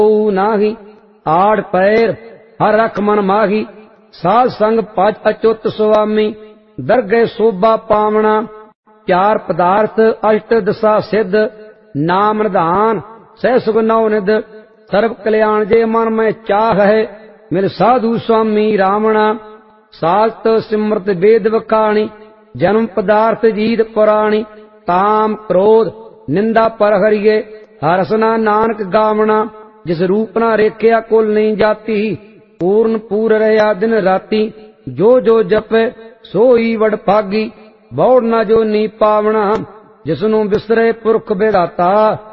नाही, आड़ पैर हर रख मन माही। साध संग पज अचुत स्वामी, दरगह शोभा पावना। चार पदार्थ अष्ट दशा सिद्ध, नाम निधान सह सुख नौ निध। सर्व कल्याण जे मन में चाह है, मिल साधु स्वामी रावणा। सास्त सिमृत वेद वखाणी, जन्म पदार्थ जीत पुराणी। काम क्रोध निंदा पर हरिये, हरसना नानक गावना। जिस रूप ना रेखिया कुल नहीं जाती, पूर्ण पूर रहा दिन राती। जो जो जपे सोई वड भागी, बौड़ ना जो नी पावना। जिसनु बिसरे पुरख बेदाता,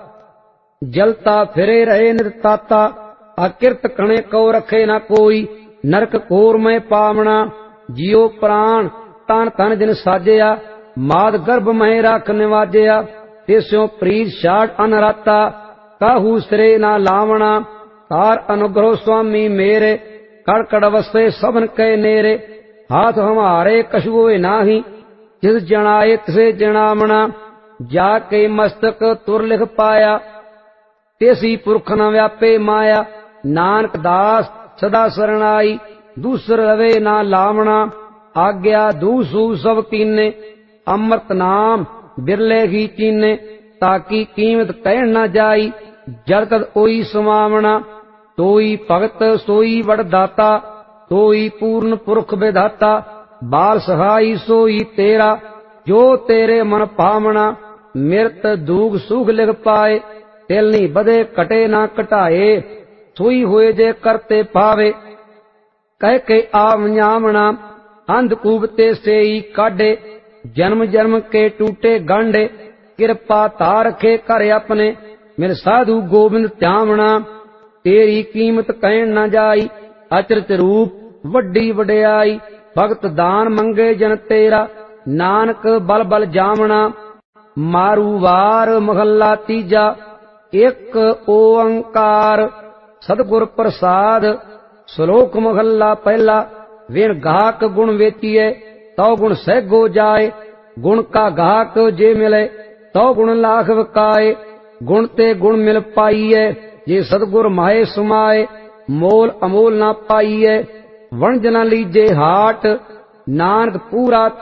जलता फिरे रहे निरताता। अकिरत कणे को रखे ना कोई, नरक कोर में पावना। जियो प्राण तन तन जिन साजया, माद गर्भ में रख निवाजया। तिस्यों प्रीत छाड़ अनराता, काहू सिरे ना लावना। तार अनुग्रह स्वामी मेरे, कड़कड़ वसे सबन के नेरे। हाथ हमारे कछुए नाही, जिस जनाए तिसे जनावना। जाके मस्तक तुर लिख पाया, तेसी पुरख न व्यापे माया। नानक दास सदा शरणाई, दूसर रवे ना लावना। आज्ञा दूसू सब कीने, अमृत नाम बिरले ही चीने। ताकि कीमत कह न जाई, जरकत ओई समावना। तोई भगत सोई वरदाता, तोई पूर्ण पुरख विधाता। बाल सहाई सोई तेरा, जो तेरे मन पावना। मिरत दूग सुख लिख पाए, तिलनी बदे कटे ना कटाए। सोई हुए जे करते पावे, कह के आवन्यावना। अंधकूबते से ही काढ़े, जन्म जन्म के टूटे गांडे। कृपा तारखे कर अपने, मेरे साधु गोविंद त्यावना। तेरी कीमत कहन न जाई, अचरज रूप वड्डी वड्याई। भगत दान मंगे जन तेरा, नानक बल बल जावना। मारू वार महला तीजा, एक ओंकार सतगुर प्रसाद। श्लोक महला पहला। वेण गाहक गुण वेचिए, तो गुण सहगो जाए। गुण का गाहक जे मिले, तो गुण लाख वकाए। गुण ते गुण मिल पाइए, जे सतगुर माहे सुमाए। मोल अमोल ना पाइए, वणज न लीजे हाट। नानक पूरा